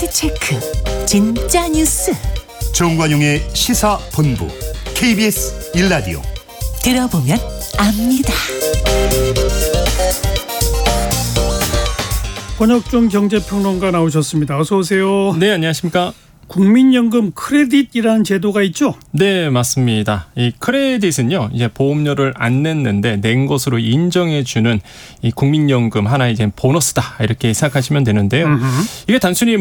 팩트체크 진짜 뉴스 정관용의 시사본부 KBS 1라디오 들어보면 압니다. 권혁중 경제평론가 나오셨습니다. 어서 오세요. 네, 안녕하십니까. 국민연금 크레딧이라는 제도가 있죠? 네, 맞습니다. 이 크레딧은요, 이제 보험료를 안 냈는데 낸 것으로 인정해주는 이 국민연금 하나의 이제 보너스다 이렇게 생각하시면 되는데요. 이게 단순히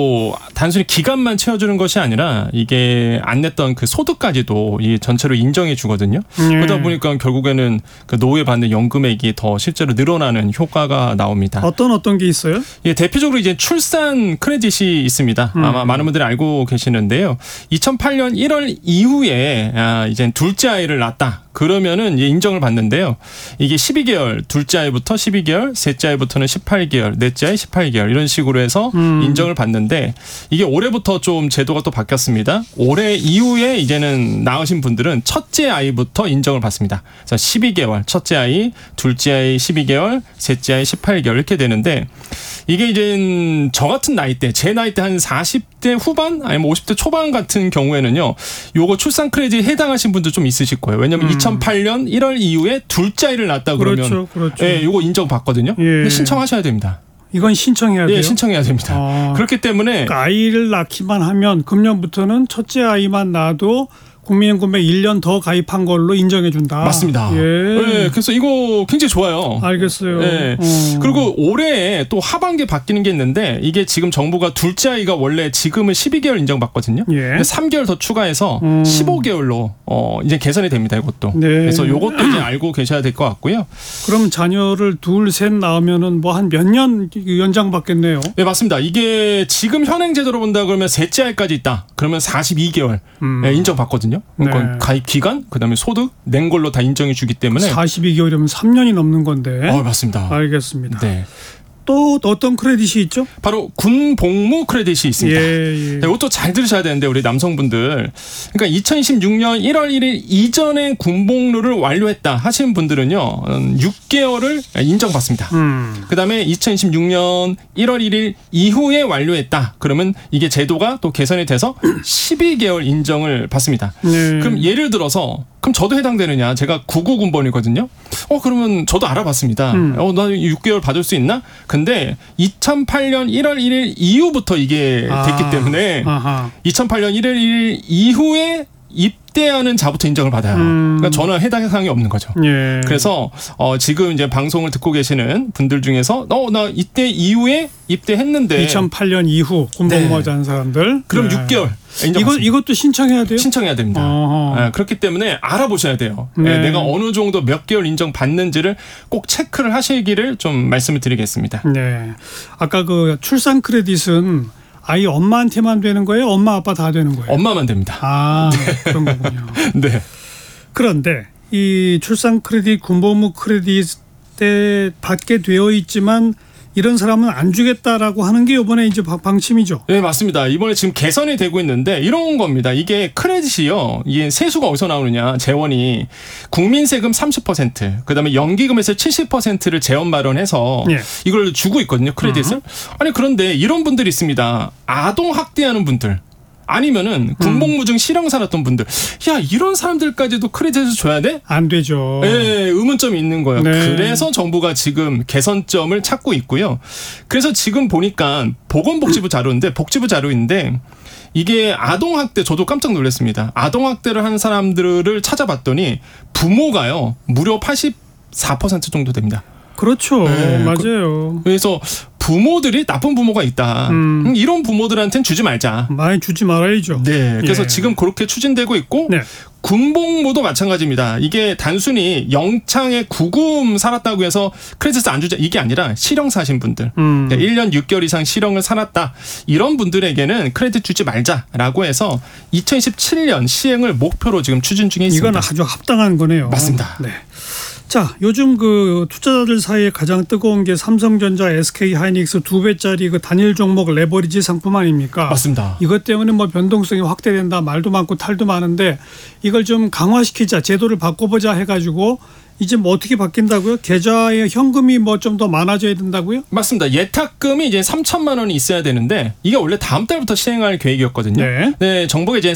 기간만 채워주는 것이 아니라 이게 안 냈던 그 소득까지도 이 전체로 인정해주거든요. 그러다 보니까 결국에는 그 노후에 받는 연금액이 더 실제로 늘어나는 효과가 나옵니다. 어떤 게 있어요? 예, 대표적으로 이제 출산 크레딧이 있습니다. 아마 많은 분들이 알고 계시는데요. 2008년 1월 이후에 이제 둘째 아이를 낳았다. 그러면은 인정을 받는데요. 이게 12개월, 둘째 아이부터 12개월, 셋째 아이부터는 18개월, 넷째 아이 18개월 이런 식으로 해서 인정을 받는데 이게 올해부터 좀 제도가 또 바뀌었습니다. 올해 이후에 이제는 낳으신 분들은 첫째 아이부터 인정을 받습니다. 그래서 12개월, 첫째 아이, 둘째 아이 12개월, 셋째 아이 18개월 이렇게 되는데 이게 이제 저 같은 나이대, 제 나이대 한 40대 후반 아니면 50대 초반 같은 경우에는요. 요거 출산 크레딧에 해당하신 분들 좀 있으실 거예요. 왜냐하면 2008년 1월 이후에 둘째 아이를 낳았다 그러면 그렇죠. 예, 요거 인정받거든요. 예. 근데 신청하셔야 됩니다. 이건 신청해야 돼요? 예, 신청해야 됩니다. 그렇기 때문에 그러니까 아이를 낳기만 하면 금년부터는 첫째 아이만 낳아도 국민연금에 1년 더 가입한 걸로 인정해 준다. 맞습니다. 예. 예, 그래서 이거 굉장히 좋아요. 알겠어요. 예. 그리고 올해 또 하반기에 바뀌는 게 있는데 이게 지금 정부가 둘째 아이가 원래 지금은 12개월 인정받거든요. 예. 3개월 더 추가해서 15개월로 이제 개선이 됩니다. 이것도. 네. 그래서 이것도 이제 알고 계셔야 될 것 같고요. 그럼 자녀를 둘, 셋 낳으면은 뭐 한 몇 년 연장 받겠네요. 네, 맞습니다. 이게 지금 현행 제도로 본다 그러면 셋째 아이까지 있다. 그러면 42개월 인정받거든요. 그러니까 네. 가입 기간, 그다음에 소득 낸 걸로 다 인정해 주기 때문에 42개월이면 3년이 넘는 건데. 맞습니다. 알겠습니다. 네. 또 어떤 크레딧이 있죠? 바로 군 복무 크레딧이 있습니다. 예. 네, 이것도 잘 들으셔야 되는데 우리 남성분들. 그러니까 2026년 1월 1일 이전에 군 복무를 완료했다 하시는 분들은요. 6개월을 인정받습니다. 그다음에 2026년 1월 1일 이후에 완료했다. 그러면 이게 제도가 또 개선이 돼서 12개월 인정을 받습니다. 네. 그럼 예를 들어서 그럼 저도 해당되느냐? 제가 99군번이거든요. 그러면 저도 알아봤습니다. 나 6개월 받을 수 있나? 근데 2008년 1월 1일 이후부터 이게 됐기 때문에 2008년 1월 1일 이후에 입대하는 자부터 인정을 받아요. 그러니까 저는 해당 사항이 없는 거죠. 예. 그래서 지금 이제 방송을 듣고 계시는 분들 중에서 나 이때 이후에 입대했는데 2008년 이후 군복무하지 않은 사람들 그럼 6개월 이것도 신청해야 돼요? 신청해야 됩니다. 그렇기 때문에 알아보셔야 돼요. 네. 내가 어느 정도 몇 개월 인정받는지를 꼭 체크를 하시기를 좀 말씀을 드리겠습니다. 네. 아까 그 출산 크레딧은 아이 엄마한테만 되는 거예요? 엄마 아빠 다 되는 거예요? 엄마만 됩니다. 그런 거군요. 네. 그런데 이 출산 크레딧, 군복무 크레딧에 받게 되어 있지만 이런 사람은 안 주겠다라고 하는 게 이번에 이제 방침이죠. 네, 맞습니다. 이번에 지금 개선이 되고 있는데 이런 겁니다. 이게 크레딧이요. 이게 세수가 어디서 나오느냐. 재원이 국민 세금 30%, 그다음에 연기금에서 70%를 재원 마련해서 이걸 주고 있거든요. 크레딧을. 아니 그런데 이런 분들이 있습니다. 아동 학대하는 분들. 아니면은 군복무 중 실형 살았던 분들, 이런 사람들까지도 크레딧을 줘야 돼? 안 되죠. 네, 의문점이 있는 거예요. 네. 그래서 정부가 지금 개선점을 찾고 있고요. 그래서 지금 보니까 보건복지부 자료인데 이게 아동학대, 저도 깜짝 놀랐습니다. 아동학대를 한 사람들을 찾아봤더니 부모가요 무려 84% 정도 됩니다. 그렇죠. 네, 맞아요. 그래서 부모들이 나쁜 부모가 있다. 이런 부모들한테는 주지 말자. 많이 주지 말아야죠. 네, 그래서 지금 그렇게 추진되고 있고 군복무도 마찬가지입니다. 이게 단순히 영창에 구금 살았다고 해서 크레딧을 안 주자 이게 아니라 실형 사신 분들, 1년 6개월 이상 실형을 살았다 이런 분들에게는 크레딧 주지 말자라고 해서 2017년 시행을 목표로 지금 추진 중에 있습니다. 이건 아주 합당한 거네요. 맞습니다. 네. 자, 요즘 그 투자자들 사이에 가장 뜨거운 게 삼성전자, SK하이닉스 2배짜리 그 단일 종목 레버리지 상품 아닙니까? 맞습니다. 이것 때문에 뭐 변동성이 확대된다, 말도 많고 탈도 많은데 이걸 좀 강화시키자, 제도를 바꿔보자 해가지고 이제 뭐 어떻게 바뀐다고요? 계좌에 현금이 뭐 좀 더 많아져야 된다고요? 맞습니다. 예탁금이 이제 3천만 원이 있어야 되는데 이게 원래 다음 달부터 시행할 계획이었거든요. 네, 정부가 이제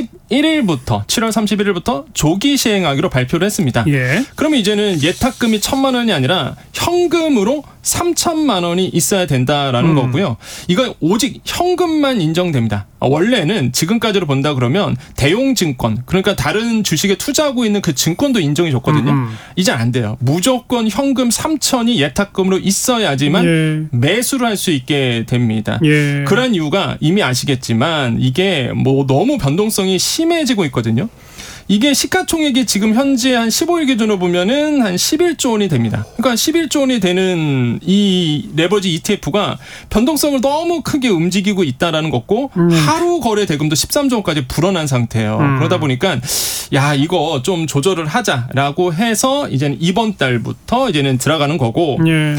7월 31일부터 조기 시행하기로 발표를 했습니다. 예. 그러면 이제는 예탁금이 1,000만 원이 아니라 현금으로 3천만 원이 있어야 된다라는 거고요. 이거 오직 현금만 인정됩니다. 원래는 지금까지로 본다 그러면 대용증권, 그러니까 다른 주식에 투자하고 있는 그 증권도 인정이 줬거든요. 이제 안 돼요. 무조건 현금 3천이 예탁금으로 있어야지만 매수를 할 수 있게 됩니다. 그런 이유가 이미 아시겠지만 이게 뭐 너무 변동성이 심해지고 있거든요. 이게 시가총액이 지금 현재 한 15일 기준으로 보면은 한 11조 원이 됩니다. 그러니까 11조 원이 되는 이 레버리지 ETF가 변동성을 너무 크게 움직이고 있다라는 거고 하루 거래 대금도 13조 원까지 불어난 상태예요. 그러다 보니까 야 이거 좀 조절을 하자라고 해서 이제는 이번 달부터 이제는 들어가는 거고.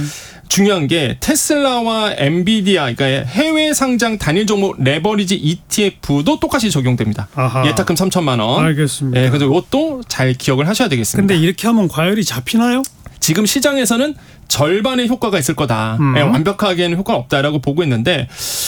중요한 게 테슬라와 엔비디아, 그러니까 해외 상장 단일 종목 레버리지 ETF도 똑같이 적용됩니다. 아하. 예탁금 3천만 원. 알겠습니다. 네, 그래서 이것도 잘 기억을 하셔야 되겠습니다. 근데 이렇게 하면 과열이 잡히나요? 지금 시장에서는 절반의 효과가 있을 거다. 완벽하게는 효과가 없다라고 보고 있는데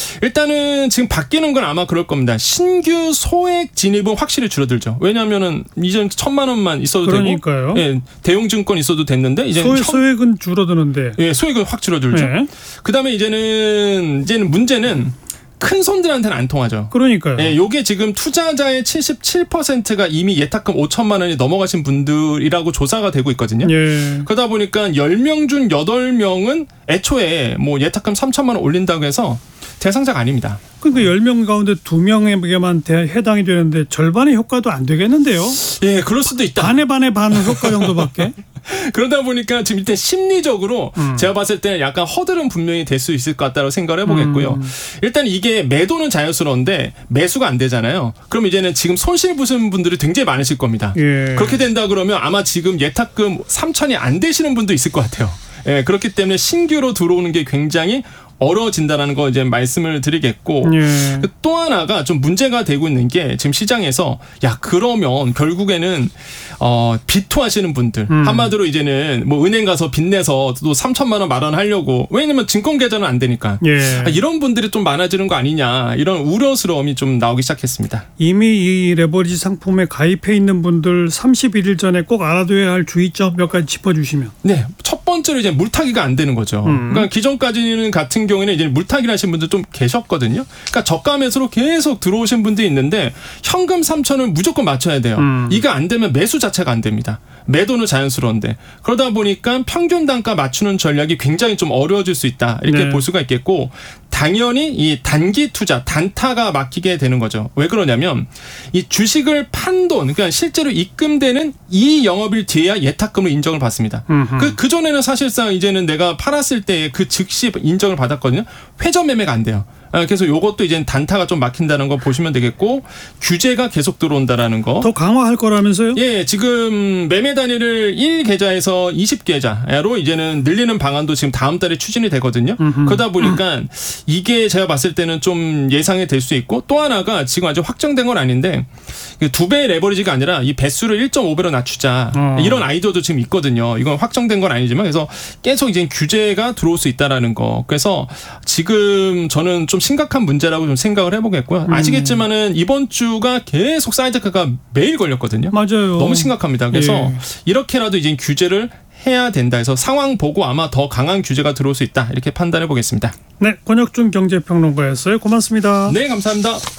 일단은 지금 바뀌는 건 아마 그럴 겁니다. 신규 소액 진입은 확실히 줄어들죠. 왜냐하면은 이전 1,000만 원만 있어도 그러니까요. 되고, 예, 대용증권 있어도 됐는데 이제 소액은 줄어드는데, 예, 소액은 확 줄어들죠. 네. 그다음에 이제는 문제는 큰 손들한테는 안 통하죠. 그러니까요. 예, 요게 지금 투자자의 77%가 이미 예탁금 5천만 원이 넘어가신 분들이라고 조사가 되고 있거든요. 예. 그러다 보니까 10명 중 8명은 애초에 뭐 예탁금 3천만 원 올린다고 해서 대상자가 아닙니다. 그러니까 10명 가운데 2명에게만 해당이 되는데 절반의 효과도 안 되겠는데요? 예, 그럴 수도 있다. 반의 반 효과 정도밖에? 그러다 보니까 지금 일단 심리적으로 제가 봤을 때는 약간 허들은 분명히 될 수 있을 것 같다고 생각을 해보겠고요. 일단 이게 매도는 자연스러운데 매수가 안 되잖아요. 그럼 이제는 지금 손실 보시는 분들이 굉장히 많으실 겁니다. 예. 그렇게 된다 그러면 아마 지금 예탁금 3천이 안 되시는 분도 있을 것 같아요. 예, 그렇기 때문에 신규로 들어오는 게 굉장히 어려워진다라는 거 이제 말씀을 드리겠고 또 하나가 좀 문제가 되고 있는 게 지금 시장에서 야 그러면 결국에는 비토하시는 분들 한마디로 이제는 뭐 은행 가서 빚내서 또 3천만 원 마련하려고 왜냐면 증권 계좌는 안 되니까 이런 분들이 좀 많아지는 거 아니냐 이런 우려스러움이 좀 나오기 시작했습니다. 이미 이 레버리지 상품에 가입해 있는 분들 31일 전에 꼭 알아둬야 할 주의점 몇 가지 짚어주시면. 네, 첫 번째로 이제 물타기가 안 되는 거죠. 그러니까 기존까지는 같은 경우에는 이제 물타기를 하신 분들 좀 계셨거든요. 그러니까 저가 매수로 계속 들어오신 분들이 있는데 현금 3천을 무조건 맞춰야 돼요. 이게 안 되면 매수 자체가 안 됩니다. 매도는 자연스러운데 그러다 보니까 평균 단가 맞추는 전략이 굉장히 좀 어려워질 수 있다 이렇게 볼 수가 있겠고 당연히 이 단기 투자 단타가 막히게 되는 거죠. 왜 그러냐면 이 주식을 판 돈 그러니까 실제로 입금되는 이 영업일 뒤에야 예탁금을 인정을 받습니다. 그 전에는 사실상 이제는 내가 팔았을 때 그 즉시 인정을 받았거든요. 회전 매매가 안 돼요. 그래서 요것도 이제 단타가 좀 막힌다는 거 보시면 되겠고 규제가 계속 들어온다라는 거. 더 강화할 거라면서요? 예, 지금 매매 단위를 1계좌에서 20계좌로 이제는 늘리는 방안도 지금 다음 달에 추진이 되거든요. 그러다 보니까 이게 제가 봤을 때는 좀 예상이 될 수 있고 또 하나가 지금 아직 확정된 건 아닌데 2배 레버리지가 아니라 이 배수를 1.5배로 낮추자 이런 아이디어도 지금 있거든요. 이건 확정된 건 아니지만 그래서 계속 이제 규제가 들어올 수 있다라는 거. 그래서 지금 저는 좀 심각한 문제라고 좀 생각을 해보겠고요. 아시겠지만은 이번 주가 계속 사이드카가 매일 걸렸거든요. 맞아요. 너무 심각합니다. 그래서 이렇게라도 이제 규제를 해야 된다 해서 상황 보고 아마 더 강한 규제가 들어올 수 있다 이렇게 판단해 보겠습니다. 네, 권혁준 경제평론가였어요. 고맙습니다. 네, 감사합니다.